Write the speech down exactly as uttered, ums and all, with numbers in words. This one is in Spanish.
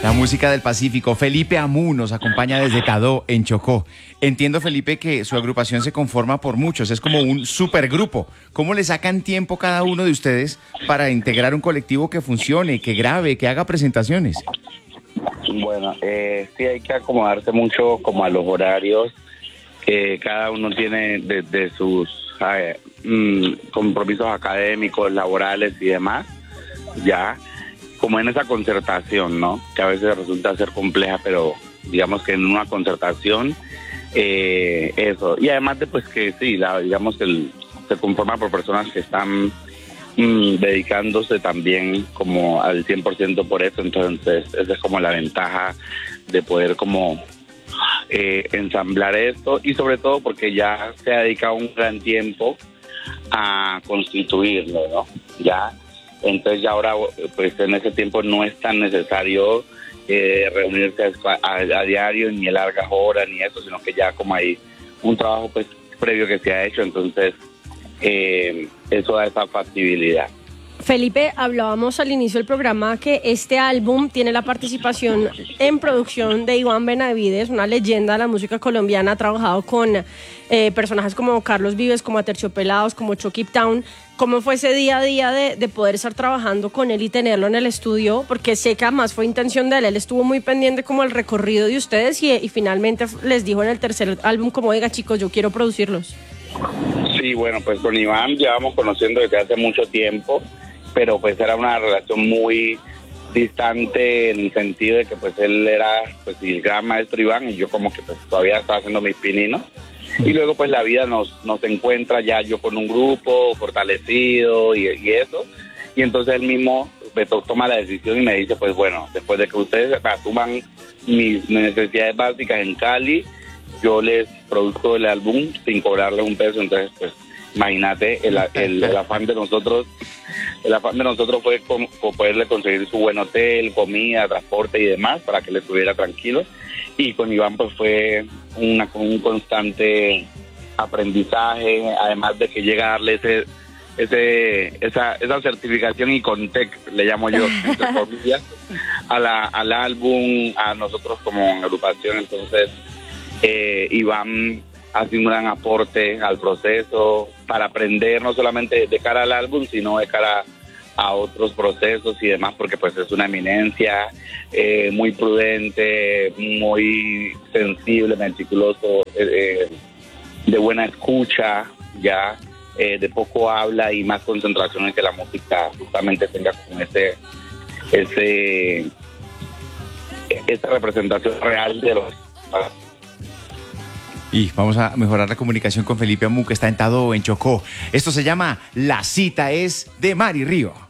La música del Pacífico. Felipe Amú nos acompaña desde Cadó, en Chocó. Entiendo, Felipe, que su agrupación se conforma por muchos, es como un supergrupo. ¿Cómo le sacan tiempo cada uno de ustedes para integrar un colectivo que funcione, que grabe, que haga presentaciones? Bueno, eh, sí hay que acomodarse mucho como a los horarios que cada uno tiene de, de sus eh, mm, compromisos académicos, laborales y demás, ya, como en esa concertación, ¿no? Que a veces resulta ser compleja, pero digamos que en una concertación, eh, eso. Y además de pues que sí, la, digamos que el, se conforma por personas que están mm, dedicándose también como al cien por ciento por eso, entonces esa es como la ventaja de poder como eh, ensamblar esto, y sobre todo porque ya se ha dedicado un gran tiempo a constituirlo, ¿no? Ya. Entonces ya ahora, pues en ese tiempo no es tan necesario eh, reunirse a, a, a diario, ni a largas horas, ni eso, sino que ya como hay un trabajo pues previo que se ha hecho, entonces eh, eso da esa factibilidad. Felipe, hablábamos al inicio del programa que este álbum tiene la participación en producción de Iván Benavides, una leyenda de la música colombiana. Ha trabajado con eh, personajes como Carlos Vives, como Aterciopelados, como Chucky Town. ¿Cómo fue ese día a día de, de poder estar trabajando con él y tenerlo en el estudio? Porque sé que además fue intención de él, él estuvo muy pendiente como el recorrido de ustedes y, y finalmente les dijo en el tercer álbum como, oiga chicos, yo quiero producirlos. Sí, bueno, pues con Iván llevamos conociendo desde hace mucho tiempo, pero pues era una relación muy distante en el sentido de que pues él era pues el gran maestro Iván y yo como que pues todavía estaba haciendo mis pininos. Y luego pues la vida nos nos encuentra ya yo con un grupo fortalecido y, y eso, y entonces él mismo me to- toma la decisión y me dice pues bueno, después de que ustedes asuman mis necesidades básicas en Cali, yo les produzco el álbum sin cobrarle un peso. Entonces pues imagínate el, el, el afán de nosotros, el afán de nosotros fue con, con poderle conseguir su buen hotel, comida, transporte y demás para que él estuviera tranquilo. Y con Iván pues fue una, un constante aprendizaje, además de que llega a darle ese, ese, esa, esa certificación y Contec, le llamo yo, entre comillas, a la, al álbum, a nosotros como agrupación. Entonces eh, Iván hace un gran aporte al proceso para aprender no solamente de cara al álbum, sino de cara a otros procesos y demás, porque pues es una eminencia, eh, muy prudente, muy sensible, meticuloso, eh, de buena escucha, ya, eh, de poco habla y más concentración en que la música justamente tenga como ese, ese, esa representación real de los... Y vamos a mejorar la comunicación con Felipe Amú, que está en Tadó, en Chocó. Esto se llama La Cita es de Mari Río.